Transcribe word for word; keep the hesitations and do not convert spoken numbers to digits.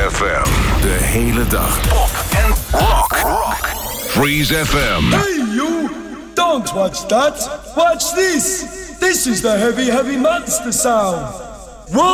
F M. De hele dag pop en rock. rock. Freeze F M. Hey you! Don't watch that! Watch this! This is the heavy, heavy monster sound! Whoa!